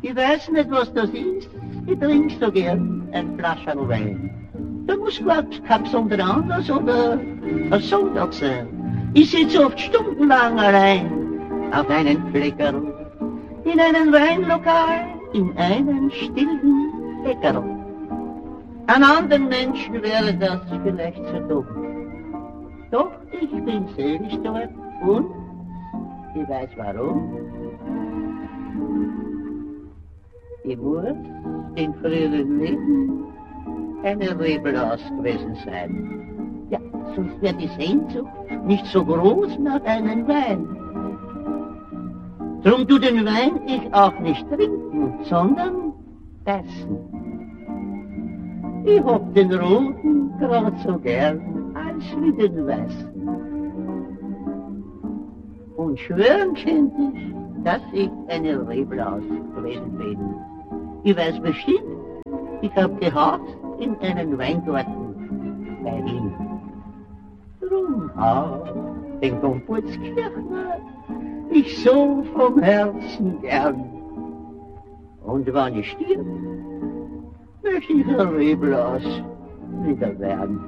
Ich weiß nicht, was das ist. Ich trinke so gern ein Flascherl Wein. Da muss, glaubst, kein besonderer Anlass oder ein Sonntag sein. Ich sitze oft stundenlang allein auf einem Fleckerl, in einem Weinlokal, in einem stillen Bäckerl. An anderen Menschen wäre das vielleicht zu dumm. Doch ich bin selig dort und ich weiß warum. Ich muss in früheren Leben eine Reblaus gewesen sein. Ja, sonst wäre die Sehnsucht nicht so groß nach einem Wein. Drum tu den Wein ich auch nicht trinken, sondern essen. Ich hab den roten grad so gern als wie den weißen. Und schwören könnt ich, dass ich eine Reblaus gewesen bin. Ich weiß bestimmt, ich hab gehaust in einen Weingarten bei Wien. Drum hab den Geburtskirchner ich so vom Herzen gern. Und wenn ich stirb, möchte ich ein Reblaus wieder werden.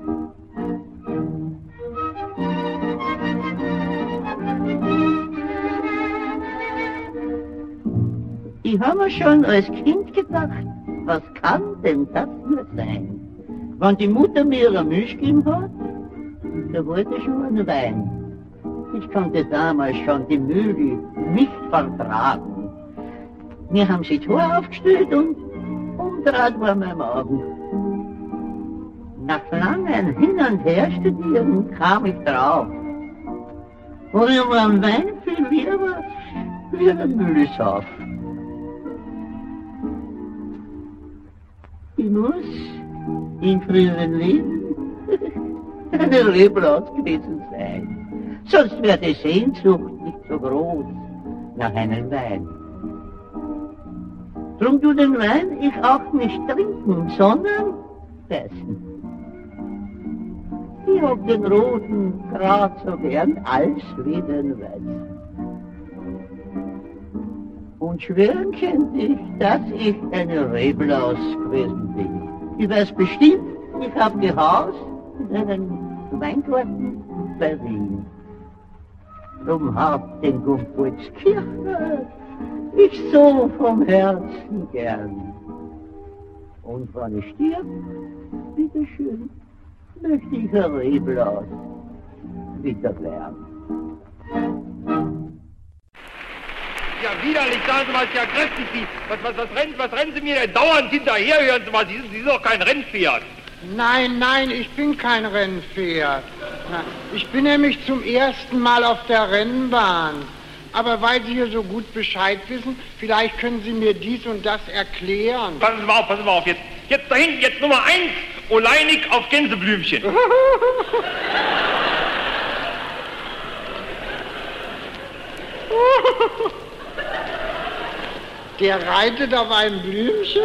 Ich habe mir schon als Kind gedacht, was kann denn das nur sein? Wenn die Mutter mir eine Milch gegeben hat, da wollte ich schon einen Wein. Ich konnte damals schon die Mühle nicht vertragen. Mir haben sie Tor aufgestellt und umdraht war mein Magen. Nach langem Hin und Her studieren kam ich drauf. Und ich war ein Wein viel lieber wie eine Mühlesauf. Ich muss in früheren Leben eine Reblaus gewesen sein. Sonst wäre die Sehnsucht nicht so groß nach einem Wein. Drum tu den Wein ich auch nicht trinken, sondern essen. Ich hab den roten grad so gern als wie den weißen. Und schwören könnte ich, dass ich eine Reblaus gewesen bin. Ich weiß bestimmt, ich hab gehaust in einem Weingarten bei Wien. Drum hab den Geburtskirchner ich so vom Herzen gern. Und wenn ich stirb, bitteschön, möchte ich ein Reblaus wieder werden. Ja, widerlich, sagen Sie mal, ist ja grässlich. Was rennen Sie mir denn dauernd hinterher? Hören Sie mal, Sie sind doch kein Rennpferd. Nein, ich bin kein Rennpferd. Ich bin nämlich zum ersten Mal auf der Rennbahn. Aber weil Sie hier so gut Bescheid wissen, vielleicht können Sie mir dies und das erklären. Passen Sie mal auf, jetzt da hinten, jetzt Nummer 1, Oleinik auf Gänseblümchen. Der reitet auf einem Blümchen?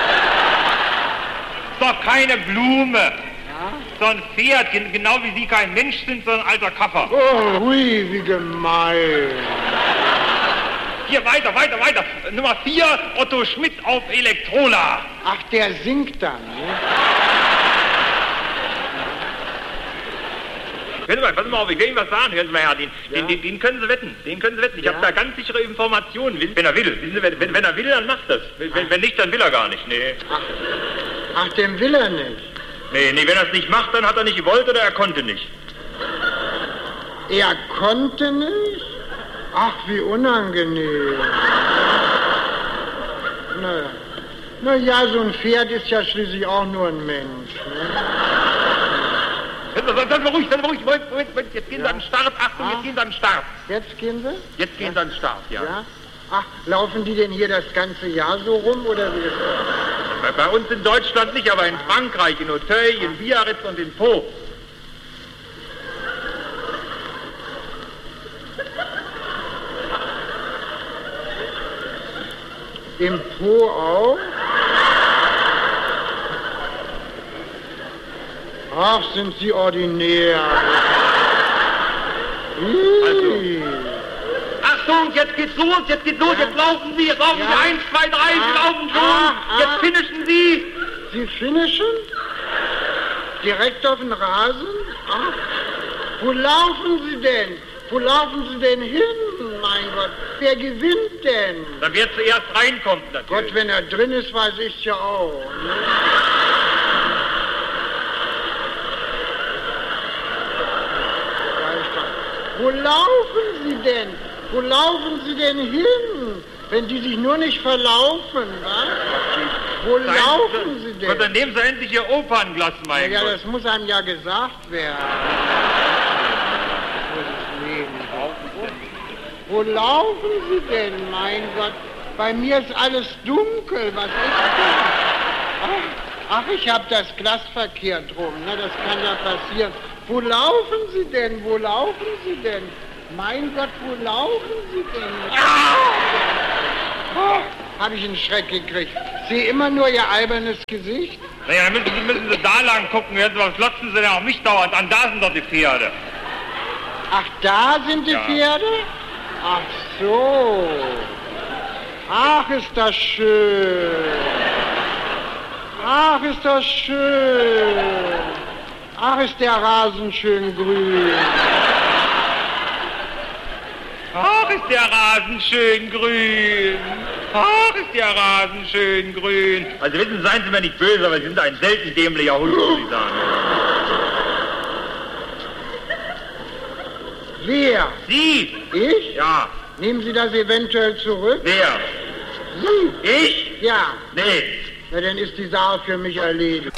Ist doch keine Blume. Ja? So ein Pferd, genau wie Sie kein Mensch sind, sondern ein alter Kaffer. Oh, hui, wie gemein. Hier, weiter. Nummer 4, Otto Schmidt auf Elektrola. Ach, der singt dann, ne? Hören Sie mal auf, ich will Ihnen was sagen, hören Sie mal, Herr, den können Sie wetten, Ich habe da ganz sichere Informationen, wenn er will. Wissen Sie, wenn er will, dann macht das. Wenn nicht, dann will er gar nicht, nee. Ach, den will er nicht. Nee, wenn er es nicht macht, dann hat er nicht gewollt oder er konnte nicht. Er konnte nicht? Ach, wie unangenehm. Na ja, so ein Pferd ist ja schließlich auch nur ein Mensch, ne? Seien Sie ruhig. Moment, jetzt gehen Sie an den Start. Achtung, jetzt gehen Sie an den Start. Jetzt gehen Sie? Jetzt gehen Sie an den Start, ja. Ach, laufen die denn hier das ganze Jahr so rum, oder wie ist das? Bei uns in Deutschland nicht, aber in Frankreich, in Auteuil, in Biarritz und in Pau. Im Po auch? Ach, sind Sie ordinär. Also. Ach so, Achtung, jetzt geht's los, jetzt laufen Sie, 1, 2, 3, Sie laufen schon, jetzt finishen Sie. Sie finishen? Direkt auf den Rasen? Ach, wo laufen Sie denn? Wo laufen Sie denn hin? Mein Gott, wer gewinnt denn? Dann wer zuerst reinkommt, natürlich. Gott, wenn er drin ist, weiß ich's ja auch. Ne? Wo laufen Sie denn? Wo laufen Sie denn hin? Wenn die sich nur nicht verlaufen, was? Wo laufen Sie denn? Und dann nehmen Sie endlich Ihr Opernglas, mein Gott. Ja, das muss einem ja gesagt werden. Wo laufen Sie denn, mein Gott? Bei mir ist alles dunkel, was ist denn? Ach, ich habe das Glas verkehrt rum, ne? Das kann ja passieren. Wo laufen Sie denn? Wo laufen Sie denn? Mein Gott, wo laufen Sie denn? Habe ich einen Schreck gekriegt. Sehe immer nur Ihr albernes Gesicht. Naja, müssen Sie da lang gucken, jetzt was glotzen Sie denn auf mich dauernd an? Da sind doch die Pferde. Ach, da sind die Pferde? Ach so. Ach, ist das schön. Ach, ist das schön. Ach, ist der Rasen schön grün. Ach, ist der Rasen schön grün. Ach, ist der Rasen schön grün. Also wissen Sie, seien Sie mir nicht böse, aber Sie sind ein selten dämlicher Hund, muss ich sagen. Wer? Sie? Ich? Ja. Nehmen Sie das eventuell zurück? Wer? Sie? Ich? Ja. Nee. Na, dann ist die Sache für mich erledigt.